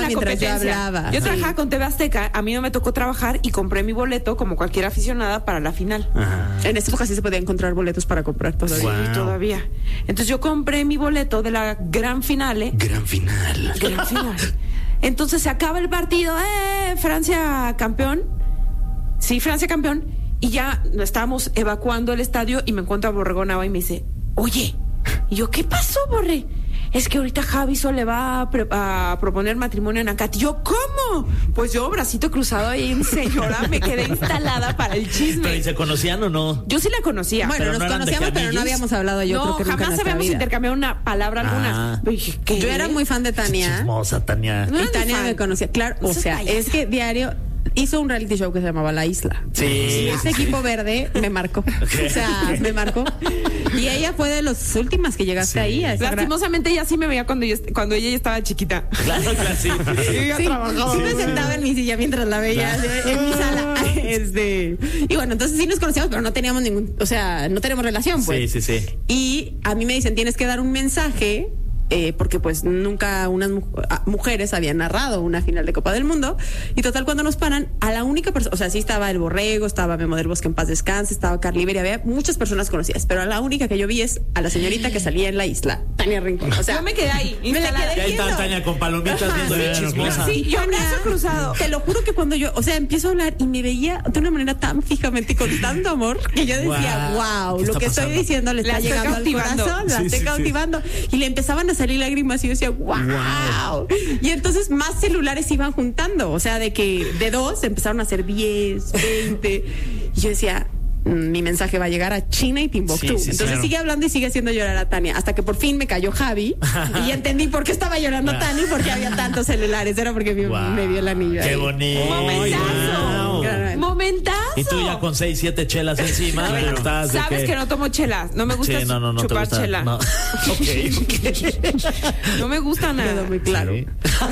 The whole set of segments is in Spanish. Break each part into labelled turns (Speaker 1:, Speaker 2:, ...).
Speaker 1: la competencia. Yo trabajaba con TV Azteca, a mí no me tocó trabajar y compré mi boleto como cualquier aficionada para la final.
Speaker 2: En esta época sí se podía encontrar boletos para comprar todavía.
Speaker 1: Sí, todavía. Entonces yo compré mi boleto de la gran finale.
Speaker 3: Gran final.
Speaker 1: Entonces se acaba el partido, Francia campeón. Sí, Francia campeón. Y ya estábamos evacuando el estadio y me encuentro a Borrego Nava y me dice, oye, y yo, ¿qué pasó, Borre? Es que ahorita Javiso le va a proponer matrimonio a Nakati. Yo, ¿cómo? Pues yo, bracito cruzado ahí, señora, me quedé instalada para el chisme.
Speaker 3: ¿Pero y se conocían o no?
Speaker 1: Yo sí la conocía.
Speaker 2: Bueno, nos conocíamos, pero no habíamos hablado, yo creo que nunca
Speaker 1: jamás habíamos intercambiado una palabra alguna.
Speaker 2: Dije, yo era muy fan de Tania.
Speaker 3: Chismosa, Tania.
Speaker 2: Y Tania me conocía. Claro, o sea, es que Diario hizo un reality show que se llamaba La Isla.
Speaker 3: Sí.
Speaker 2: Ese equipo verde me marcó. Okay. O sea, me marcó. Y ella fue de las últimas que llegaste ahí.
Speaker 1: Lastimosamente ella sí me veía cuando ella ya estaba chiquita.
Speaker 3: Claro, sí.
Speaker 2: Ella trabajaba. Sí me sentaba en mi silla mientras la veía en mi sala. Y bueno, entonces sí nos conocíamos, pero no teníamos no tenemos relación, pues.
Speaker 3: Sí.
Speaker 2: Y a mí me dicen, tienes que dar un mensaje. Porque pues nunca unas mujeres habían narrado una final de Copa del Mundo. Y total, cuando nos paran, a la única persona, o sea, sí estaba el Borrego, estaba Memo del Bosque en paz descanse, estaba Carly Iberi, había muchas personas conocidas, pero a la única que yo vi es a la señorita que salía en La Isla, Tania Rincón. O sea,
Speaker 1: yo me quedé ahí.
Speaker 2: Me la quedé
Speaker 3: ahí está Tania con palomitas viendo chismosa.
Speaker 1: Sí, yo brazo cruzado.
Speaker 2: Te lo juro que cuando yo, empiezo a hablar y me veía de una manera tan fijamente y con tanto amor que yo decía, wow, lo que estoy diciendo le está llegando al corazón, la estoy cautivando. Y le empezaban a salir lágrimas y yo decía, wow. Y entonces más celulares iban juntando, o sea, de 2 empezaron a ser 10, 20. Y yo decía, mi mensaje va a llegar a China y Timbuktu. Entonces claro. Sigue hablando y sigue haciendo llorar a Tania, hasta que por fin me cayó Javi y entendí por qué estaba llorando Tania y por qué había tantos celulares. Era porque me dio el anillo.
Speaker 3: ¡Qué bonito!
Speaker 1: ¡Momentazo!
Speaker 3: Y tú ya con 6, 7 chelas encima.
Speaker 1: Bueno, sabes que no tomo chelas. No me gusta chupar chela. No. No me gusta nada.
Speaker 2: Quedó muy claro. Sí.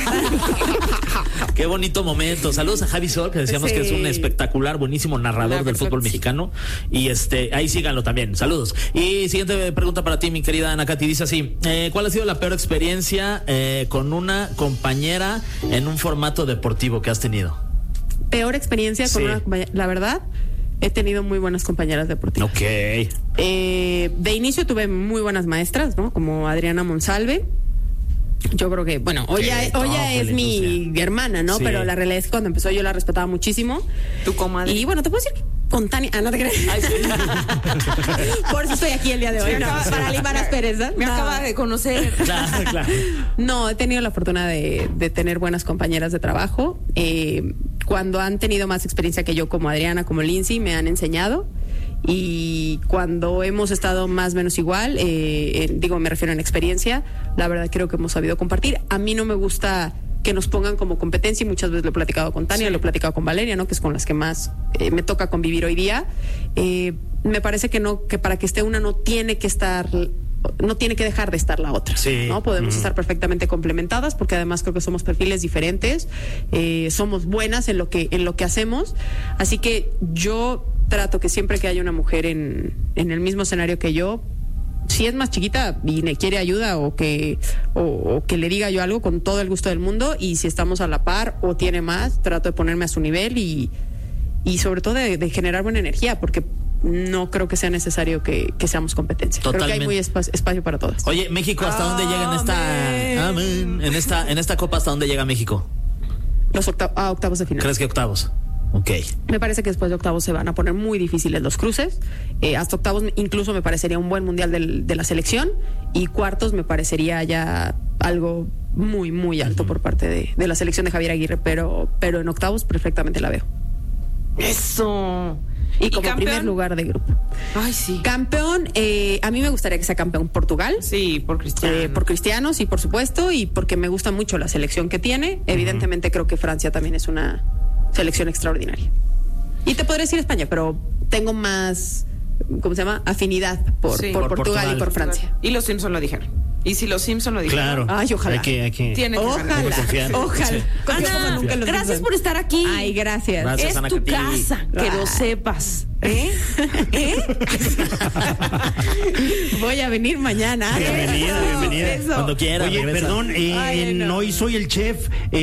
Speaker 3: Qué bonito momento. Saludos a Javi Sol, que decíamos que es un espectacular, buenísimo narrador del fútbol mexicano. Y ahí síganlo también. Saludos. Y siguiente pregunta para ti, mi querida Ana Katy. Dice así: ¿cuál ha sido la peor experiencia con una compañera en un formato deportivo que has tenido?
Speaker 2: Peor experiencia con una compañera. La verdad, he tenido muy buenas compañeras deportivas.
Speaker 3: Ok.
Speaker 2: De inicio tuve muy buenas maestras, ¿no? Como Adriana Monsalve. Yo creo que, bueno, Oya es mi hermana, ¿no? Sí. Pero la realidad es que cuando empezó yo la respetaba muchísimo.
Speaker 1: Tu comadre.
Speaker 2: Y bueno, te puedo decir con Tania. No te creas. Ay, sí. Por eso estoy aquí el día de hoy. Para limar asperezas.
Speaker 1: Me acaba de conocer.
Speaker 3: Claro.
Speaker 2: No, he tenido la fortuna de tener buenas compañeras de trabajo. Cuando han tenido más experiencia que yo, como Adriana, como Lindsay, me han enseñado. Y cuando hemos estado más o menos igual, me refiero en experiencia, la verdad creo que hemos sabido compartir. A mí no me gusta que nos pongan como competencia, y muchas veces lo he platicado con Tania, lo he platicado con Valeria, ¿no? Que es con las que más me toca convivir hoy día. Me parece que para que esté una no tiene que dejar de estar la otra, ¿no? Podemos estar perfectamente complementadas, porque además creo que somos perfiles diferentes, somos buenas en lo que hacemos, así que yo trato que siempre que haya una mujer en el mismo escenario que yo, si es más chiquita y me quiere ayuda o que le diga yo algo, con todo el gusto del mundo, y si estamos a la par o tiene más, trato de ponerme a su nivel y sobre todo de generar buena energía, porque no creo que sea necesario que seamos competencia.
Speaker 3: Totalmente.
Speaker 2: Creo que hay muy espacio para todas.
Speaker 3: Oye, México, ¿hasta dónde llega en esta Copa? ¿Hasta dónde llega México?
Speaker 2: Octavos de final.
Speaker 3: ¿Crees que octavos? Ok.
Speaker 2: Me parece que después de octavos se van a poner muy difíciles los cruces. Hasta octavos incluso me parecería un buen mundial de la selección, y cuartos me parecería ya algo muy, muy alto por parte de la selección de Javier Aguirre, pero en octavos perfectamente la veo.
Speaker 1: ¡Eso!
Speaker 2: Y como primer lugar de grupo.
Speaker 1: Ay, sí.
Speaker 2: Campeón, a mí me gustaría que sea campeón Portugal.
Speaker 1: Sí, por Cristiano.
Speaker 2: Por Cristiano, sí, por supuesto, y porque me gusta mucho la selección que tiene. Evidentemente creo que Francia también es una selección extraordinaria. Y te podría decir España, pero tengo más, ¿cómo se llama? Afinidad por Portugal y por Francia.
Speaker 1: Y los Simpson lo dijeron. Y si los Simpson lo dijeron.
Speaker 3: Claro.
Speaker 2: Ay, ojalá.
Speaker 3: Hay que
Speaker 2: Ojalá.
Speaker 1: Ana, gracias por estar aquí.
Speaker 2: Ay, gracias.
Speaker 1: Es
Speaker 3: Ana
Speaker 1: tu
Speaker 3: Katy.
Speaker 1: casa, que lo sepas.
Speaker 2: Voy a venir mañana.
Speaker 3: Bienvenida.
Speaker 2: Eso.
Speaker 3: Cuando quieras.
Speaker 4: Oye,
Speaker 3: regresa.
Speaker 4: perdón,
Speaker 2: Ay, no.
Speaker 4: hoy soy el chef.